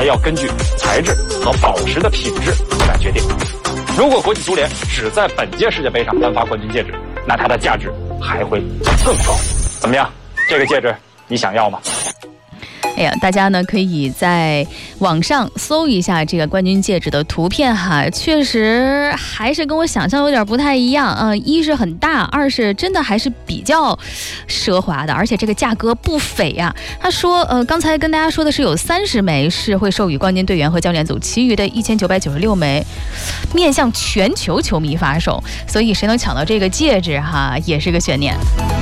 还要根据材质和宝石的品质来决定。如果国际足联只在本届世界杯上颁发冠军戒指，那它的价值还会更高。怎么样？这个戒指你想要吗？ 哎呀，大家呢可以在网上搜一下这个冠军戒指的图片哈，确实还是跟我想象有点不太一样。一是很大，二是真的还是比较奢华的，而且这个价格不菲呀。他说，刚才跟大家说的是有30枚是会授予冠军队员和教练组，其余的1996枚面向全球球迷发售，所以谁能抢到这个戒指哈，也是个悬念。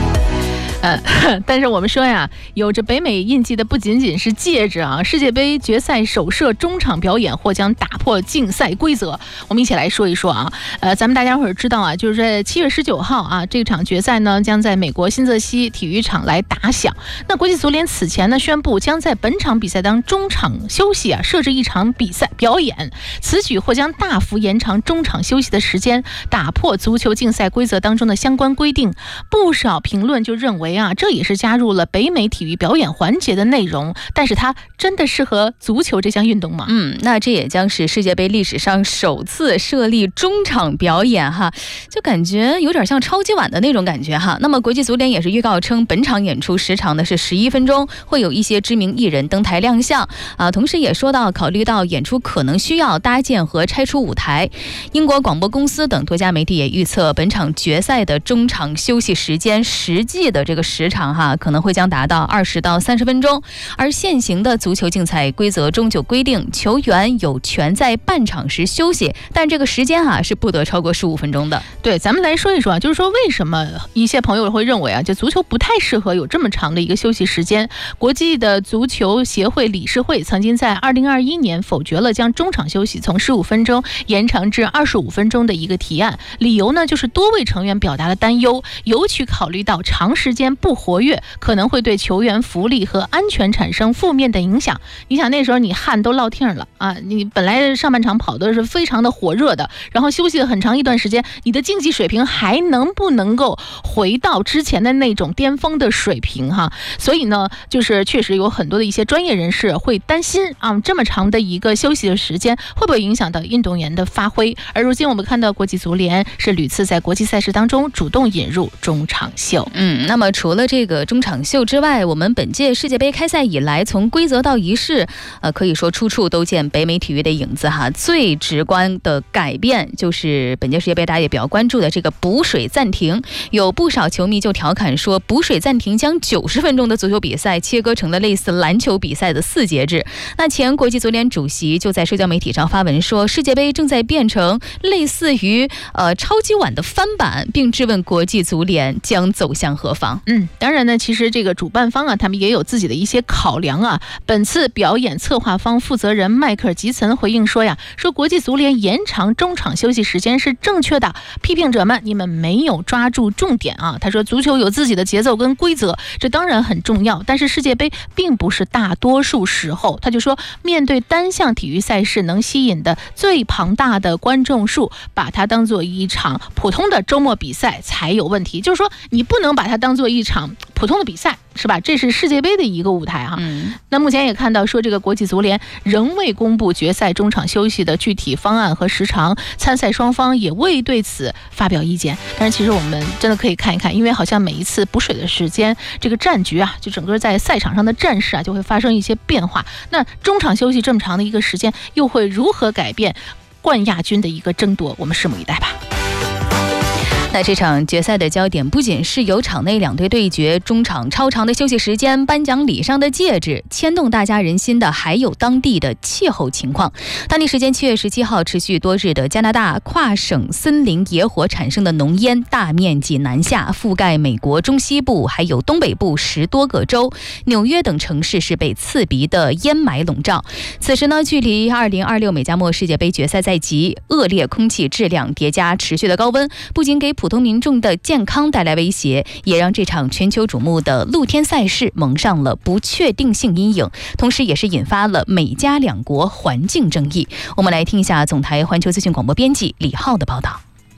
但是我们说呀，有着北美印记的不仅仅是戒指啊，世界杯决赛首射中场表演或将打破竞赛规则。我们一起来说一说啊，咱们大家伙儿知道啊，就是在7月19号啊，这场决赛呢将在美国新泽西体育场来打响。那国际足联此前呢宣布，将在本场比赛当中场休息啊，设置一场比赛表演，此举或将大幅延长中场休息的时间，打破足球竞赛规则当中的相关规定。不少评论就认为这也是加入了北美体育表演环节的内容，但是它真的适合足球这项运动吗？ 那这也将是世界杯历史上首次设立中场表演哈，就感觉有点像超级碗的那种感觉哈。那么国际足联也是预告称，本场演出时长呢是11分钟，会有一些知名艺人登台亮相啊。同时也说到，考虑到演出可能需要搭建和拆除舞台，英国广播公司等多家媒体也预测，本场决赛的中场休息时间实际的这个时长哈，可能会将达到20到30分钟。而现行的足球竞赛规则中就规定，球员有权在半场时休息，但这个时间是不得超过15分钟的。 对，咱们来说一说就是说为什么一些朋友会认为就足球不太适合有这么长的一个休息时间。国际的足球协会理事会曾经在2021年否决了将中场休息从15分钟延长至25分钟的一个提案，理由呢就是多位成员表达了担忧，尤其考虑到长时间不活跃可能会对球员福利和安全产生负面的影响。你想那时候你汗都落听了啊，你本来上半场跑的是非常的火热的，然后休息了很长一段时间，你的竞技水平还能不能够回到之前的那种巅峰的水平哈？所以呢，就是确实有很多的一些专业人士会担心这么长的一个休息的时间会不会影响到运动员的发挥。而如今我们看到国际足联是屡次在国际赛事当中主动引入中场秀。 那么除了这个中场秀之外，我们本届世界杯开赛以来，从规则到仪式，可以说处处都见北美体育的影子哈。最直观的改变就是本届世界杯大家也比较关注的这个补水暂停，有不少球迷就调侃说，补水暂停将90分钟的足球比赛切割成了类似篮球比赛的4节制。那前国际足联主席就在社交媒体上发文说，世界杯正在变成类似于超级碗的翻版，并质问国际足联将走向何方。 当然呢，其实这个主办方他们也有自己的一些考量本次表演策划方负责人迈克尔·吉岑回应说说国际足联延长中场休息时间是正确的，批评者们你们没有抓住重点他说足球有自己的节奏跟规则，这当然很重要，但是世界杯并不是大多数时候，他就说面对单项体育赛事能吸引的最庞大的观众数，把它当做一场普通的周末比赛才有问题。就是说你不能把它当做一场普通的比赛，是吧？这是世界杯的一个舞台那目前也看到说，这个国际足联仍未公布决赛中场休息的具体方案和时长，参赛双方也未对此发表意见。但是其实我们真的可以看一看，因为好像每一次补水的时间，这个战局就整个在赛场上的战事就会发生一些变化。那中场休息这么长的一个时间，又会如何改变冠亚军的一个争夺？我们拭目以待吧。 那这场决赛的焦点不仅是由场内两队对决，中场超长的休息时间，颁奖礼上的戒指，牵动大家人心的还有当地的气候情况。当地时间7月17号，持续多日的加拿大跨省森林野火产生的浓烟大面积南下，覆盖美国中西部还有东北部10多个州，纽约等城市是被刺鼻的烟霾笼罩。此时呢，距离2026美加墨世界杯决赛在即，恶劣空气质量叠加持续的高温，不仅给普通民众的健康带来威胁，也让这场全球瞩目的露天赛事蒙上了不确定性阴影，同时也是引发了美加两国环境争议。我们来听一下总台环球资讯广播编辑李浩的报道。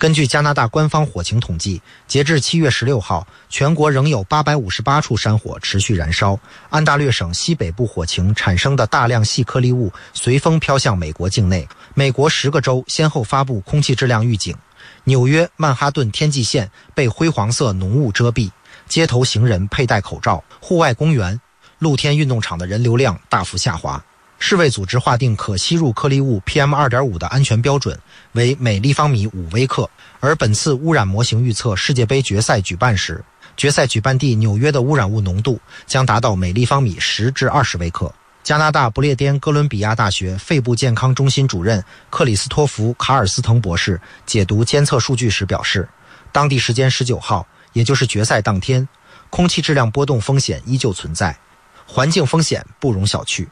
根据加拿大官方火情统计，截至7月16号，全国仍有858处山火持续燃烧。安大略省西北部火情产生的大量细颗粒物随风飘向美国境内，美国10个州先后发布空气质量预警。纽约曼哈顿天际线被灰黄色浓雾遮蔽，街头行人佩戴口罩，户外公园、露天运动场的人流量大幅下滑。世卫组织划定可吸入颗粒物 PM2.5 的安全标准为每立方米5微克，而本次污染模型预测世界杯决赛举办时，决赛举办地纽约的污染物浓度将达到每立方米10至20微克。加拿大不列颠哥伦比亚大学肺部健康中心主任克里斯托弗·卡尔斯滕博士解读监测数据时表示，当地时间19号，也就是决赛当天，空气质量波动风险依旧存在，环境风险不容小觑。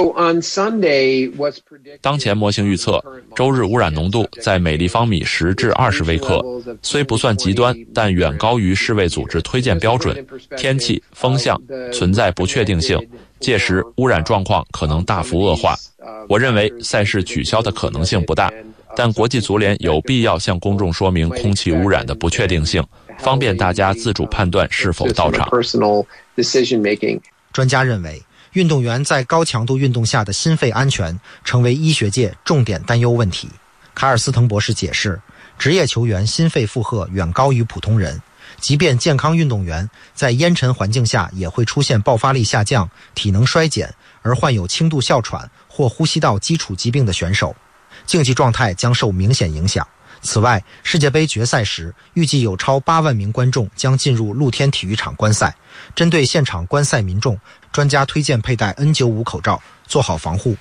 当前模型预测，周日污染浓度在每立方米10至20微克，虽不算极端，但远高于世卫组织推荐标准。天气、风向存在不确定性，届时污染状况可能大幅恶化。我认为赛事取消的可能性不大，但国际足联有必要向公众说明空气污染的不确定性，方便大家自主判断是否到场。 专家认为，运动员在高强度运动下的心肺安全成为医学界重点担忧问题。卡尔斯滕博士解释，职业球员心肺负荷远高于普通人，即便健康运动员在烟尘环境下也会出现爆发力下降、体能衰减，而患有轻度哮喘或呼吸道基础疾病的选手，竞技状态将受明显影响。此外，世界杯决赛时预计有超8万名观众将进入露天体育场观赛。针对现场观赛民众，专家推荐佩戴 N95 口罩，做好防护。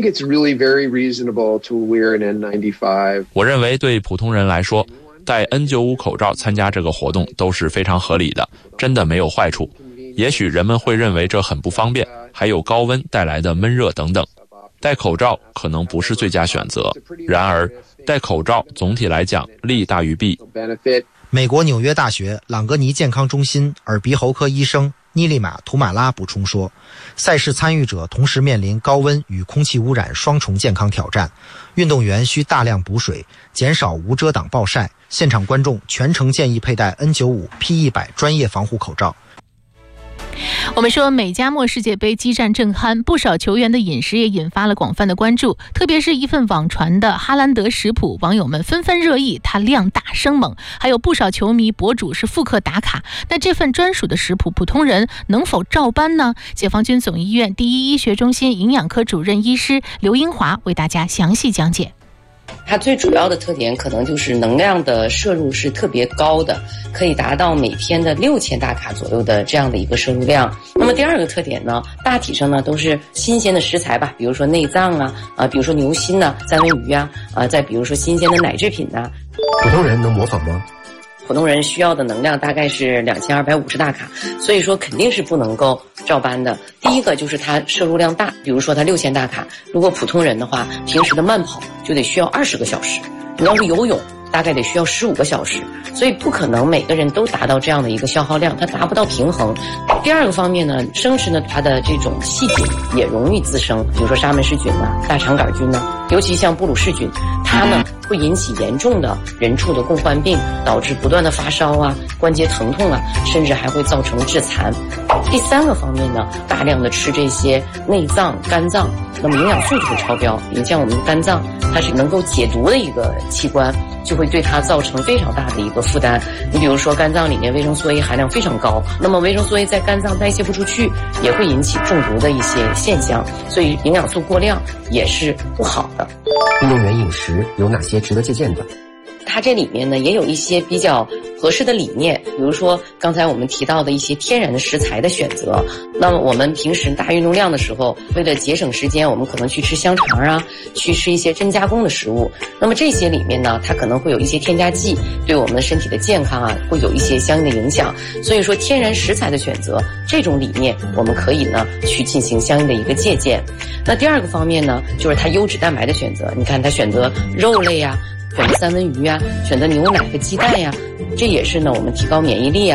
我认为对普通人来说，戴 N95 口罩参加这个活动都是非常合理的，真的没有坏处。也许人们会认为这很不方便，还有高温带来的闷热等等。戴口罩可能不是最佳选择，然而戴口罩总体来讲利大于弊。 美国纽约大学朗格尼健康中心耳鼻喉科医生尼利马·图马拉补充说，赛事参与者同时面临高温与空气污染双重健康挑战，运动员需大量补水，减少无遮挡暴晒，现场观众全程建议佩戴 N95 P100 专业防护口罩。 我们说美加墨世界杯激战正酣，不少球员的饮食也引发了广泛的关注，特别是一份网传的哈兰德食谱，网友们纷纷热议，它量大生猛，还有不少球迷博主是复刻打卡。那这份专属的食谱，普通人能否照搬呢？解放军总医院第一医学中心营养科主任医师刘英华为大家详细讲解。 它最主要的特点可能就是能量的摄入是特别高的，可以达到每天的6000大卡左右的这样的一个摄入量。那么第二个特点呢，大体上呢都是新鲜的食材吧，比如说内脏比如说牛心三文鱼再比如说新鲜的奶制品普通人能模仿吗？ 普通人需要的能量大概是2250大卡，所以说肯定是不能够照搬的。第一个就是它摄入量大，比如说它6000大卡，如果普通人的话，平时的慢跑就得需要20个小时，你要是游泳大概得需要15个小时，所以不可能每个人都达到这样的一个消耗量，它达不到平衡。第二个方面呢，生吃呢，它的这种细菌也容易滋生，比如说沙门氏菌大肠杆菌尤其像布鲁氏菌，它呢会引起严重的人畜的共患病，导致不断的发烧关节疼痛甚至还会造成致残。第三个方面呢，大量的吃这些内脏、肝脏，那么营养素就会超标。你像我们的肝脏，它是能够解毒的一个器官，就会对它造成非常大的一个负担。你比如说肝脏里面维生素 A 含量非常高，那么维生素 A 在肝脏代谢不出去，也会引起中毒的一些现象，所以营养素过量也是不好的。 运动员饮食有哪些值得借鉴的？ 它这里面呢也有一些比较合适的理念，比如说刚才我们提到的一些天然的食材的选择。那么我们平时大运动量的时候，为了节省时间，我们可能去吃香肠去吃一些真加工的食物。那么这些里面呢，它可能会有一些添加剂，对我们的身体的健康会有一些相应的影响。所以说天然食材的选择，这种理念我们可以呢去进行相应的一个借鉴。那第二个方面呢，就是它优质蛋白的选择。你看它选择肉类选择三文鱼选择牛奶和鸡蛋这也是呢我们提高免疫力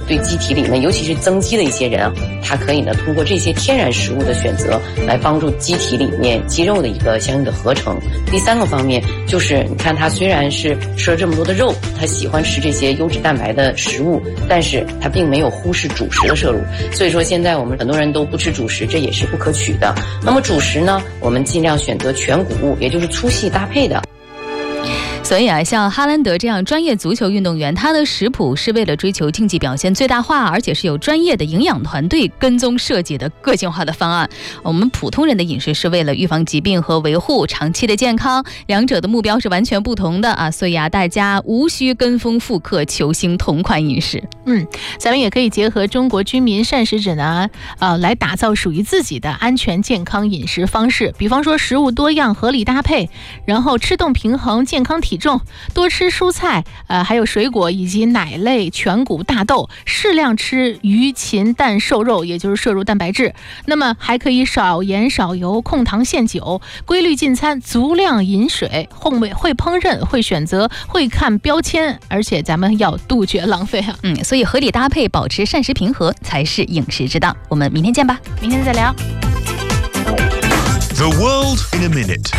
对机体里面，尤其是增肌的一些人啊，它可以呢通过这些天然食物的选择来帮助机体里面肌肉的一个相应的合成。第三个方面就是你看它虽然是吃了这么多的肉，它喜欢吃这些优质蛋白的食物，但是它并没有忽视主食的摄入。所以说现在我们很多人都不吃主食，这也是不可取的。那么主食呢，我们尽量选择全谷物，也就是粗细搭配的。 所以啊，像哈兰德这样专业足球运动员，他的食谱是为了追求竞技表现最大化，而且是有专业的营养团队跟踪设计的个性化的方案。我们普通人的饮食是为了预防疾病和维护长期的健康，两者的目标是完全不同的啊。所以啊，大家无需跟风复刻球星同款饮食。 咱们也可以结合中国居民膳食指南来打造属于自己的安全健康饮食方式。比方说食物多样合理搭配，然后吃动平衡健康体重，多吃蔬菜还有水果以及奶类、全谷、大豆，适量吃鱼、禽、蛋、瘦肉，也就是摄入蛋白质。那么还可以少盐少油，控糖限酒，规律进餐，足量饮水，会烹饪，会选择，会看标签，而且咱们要杜绝浪费啊。 所以合理搭配，保持膳食平衡才是饮食之道。我们明天见吧， 明天再聊。 The world in a minute。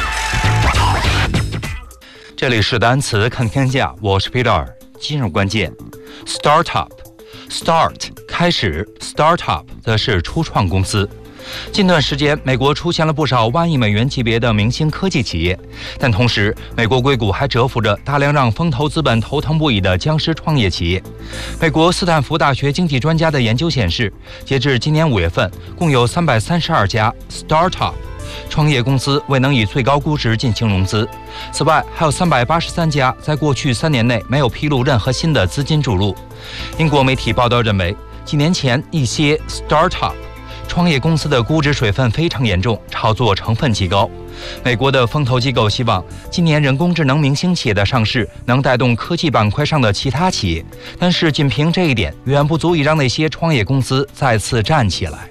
这里是单词看天下，我是 Peter。今日关键 ，Startup。Start 开始 ，Startup 则是初创公司。近段时间，美国出现了不少万亿美元级别的明星科技企业，但同时，美国硅谷还蛰伏着大量让风投资本头疼不已的僵尸创业企业。美国斯坦福大学经济专家的研究显示，截至今年5月份，共有332家 Startup。创业公司未能以最高估值进行融资，此外还有383家在过去3年内没有披露任何新的资金注入。英国媒体报道认为，几年前一些 startup 创业公司的估值水分非常严重，炒作成分极高。美国的风投机构希望今年人工智能明星企业的上市能带动科技板块上的其他企业，但是仅凭这一点远不足以让那些创业公司再次站起来。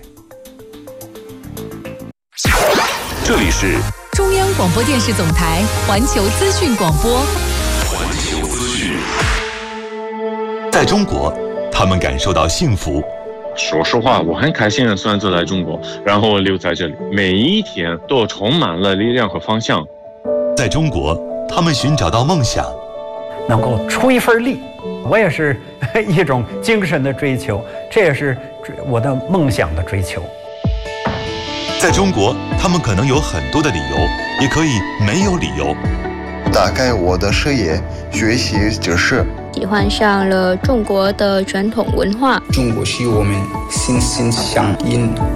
这里是中央广播电视总台环球资讯广播。 环球资讯。在中国，他们感受到幸福。 说实话，我很开心的选择来中国，然后留在这里，每一天都充满了力量和方向。 在中国，他们寻找到梦想， 能够出一份力，我也是一种精神的追求，这也是我的梦想的追求。 在中国，他们可能有很多的理由，也可以没有理由。 打开我的视野，学习知识， 喜欢上了中国的传统文化。 中国是我们心心相印，